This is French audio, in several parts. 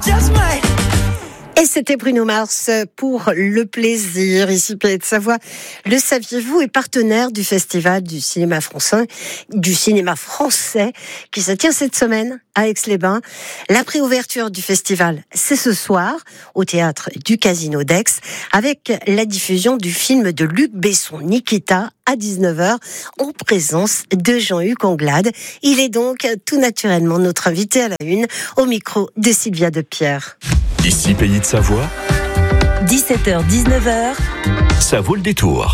Et c'était Bruno Mars pour le plaisir, ici Pays de Savoie. Le saviez-vous est partenaire du Festival du cinéma français qui se tient cette semaine à Aix-les-Bains. La préouverture du festival, c'est ce soir au théâtre du Casino d'Aix avec la diffusion du film de Luc Besson, Nikita, à 19h en présence de Jean-Hugues Anglade. Il est donc tout naturellement notre invité à la une au micro de Sylvia Depierre. Ici Pays de Savoie, 17h-19h, ça vaut le détour.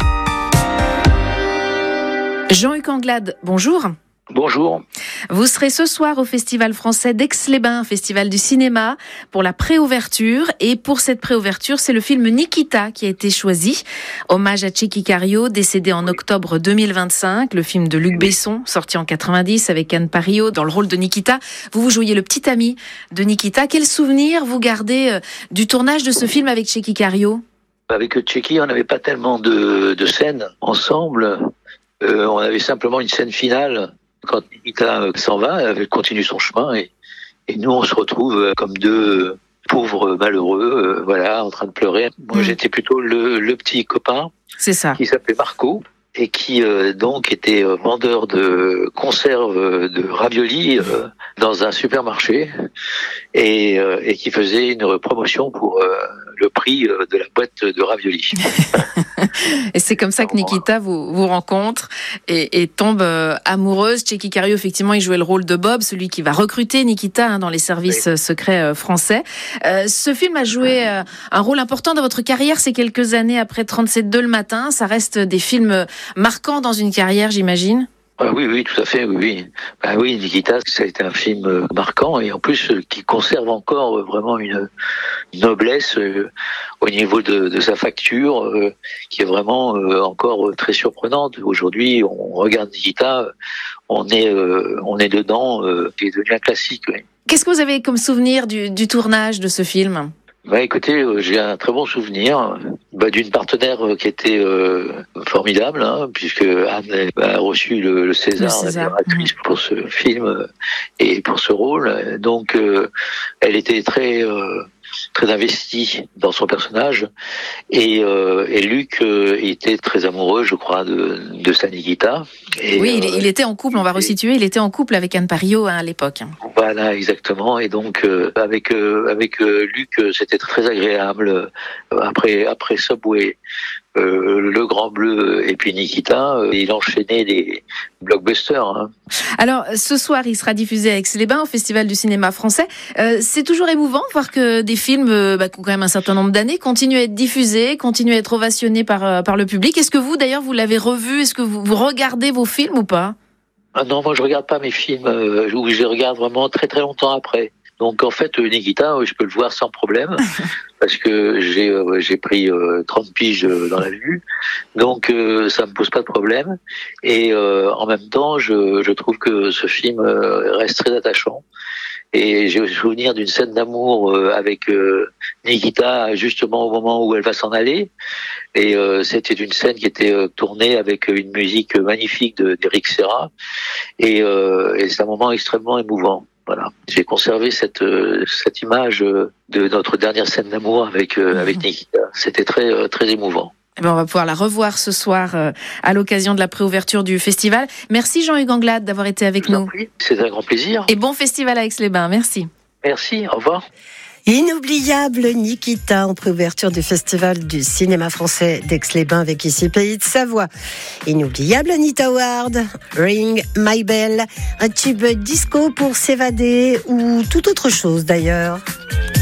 Jean-Hugues Anglade, bonjour. Bonjour. Vous serez ce soir au Festival français d'Aix-les-Bains, Festival du cinéma, pour la préouverture. Et pour cette préouverture, c'est le film Nikita qui a été choisi. Hommage à Tchéky Karyo, décédé en octobre 2025. Le film de Luc Besson, sorti en 90 avec Anne Parillot dans le rôle de Nikita. Vous jouiez le petit ami de Nikita. Quel souvenir vous gardez du tournage de ce film avec Tchéky Karyo ? Avec Tchéky, on n'avait pas tellement de scènes ensemble. On avait simplement une scène finale. Quand Nikita s'en va, elle continue son chemin et nous on se retrouve comme deux pauvres malheureux, en train de pleurer. Moi j'étais plutôt le petit copain, c'est ça, qui s'appelait Marco et qui donc était vendeur de conserves de raviolis dans un supermarché et qui faisait une promotion pour le prix de la boîte de raviolis. Et c'est comme ça que Nikita vous rencontre et tombe amoureuse. Tchéky Karyo, effectivement, il jouait le rôle de Bob, celui qui va recruter Nikita dans les services secrets français. Ce film a joué un rôle important dans votre carrière ces quelques années après 37.2 le matin. Ça reste des films marquants dans une carrière, j'imagine. Oui, tout à fait, oui. Oui, Nikita, ça a été un film marquant et en plus qui conserve encore vraiment une noblesse au niveau de sa facture qui est vraiment encore très surprenante. Aujourd'hui, on regarde Nikita, on est dedans, qui est devenu un classique. Oui. Qu'est-ce que vous avez comme souvenir du tournage de ce film ? Écoutez, j'ai un très bon souvenir d'une partenaire qui était formidable, puisque Anne a reçu le César, la meilleure actrice pour ce film et pour ce rôle. Donc, elle était très investie dans son personnage et Luc était très amoureux, je crois, de sa Nikita. Et, oui, il était en couple, on va resituer, il était en couple avec Anne Parillot à l'époque. Voilà, exactement. Et donc avec Luc, c'était très agréable. Après Subway, Le Grand Bleu et puis Nikita, il enchaînait les blockbusters. Alors, ce soir, il sera diffusé à Aix-les-Bains au Festival du cinéma français. C'est toujours émouvant de voir que des films qui ont quand même un certain nombre d'années continuent à être diffusés, continuent à être ovationnés par le public. Est-ce que vous, d'ailleurs, vous l'avez revu ? Est-ce que vous regardez vos films ou pas ? Non, moi je regarde pas mes films, ou je les regarde vraiment très très longtemps après. Donc en fait, Nikita, je peux le voir sans problème, parce que j'ai pris 30 piges dans la vue, donc ça me pose pas de problème. Et en même temps, je trouve que ce film reste très attachant. Et j'ai le souvenir d'une scène d'amour avec Nikita, justement au moment où elle va s'en aller. Et c'était une scène qui était tournée avec une musique magnifique d'Eric Serra. Et c'est un moment extrêmement émouvant. Voilà. J'ai conservé cette image de notre dernière scène d'amour avec Nikita. C'était très très émouvant. On va pouvoir la revoir ce soir à l'occasion de la préouverture du festival. Merci Jean-Hugues Anglade d'avoir été avec nous. C'est un grand plaisir. Et bon festival à Aix-les-Bains. Merci. Merci, au revoir. Inoubliable Nikita en préouverture du Festival du cinéma français d'Aix-les-Bains avec ici Pays de Savoie. Inoubliable Anita Ward, Ring My Bell, un tube disco pour s'évader ou toute autre chose d'ailleurs.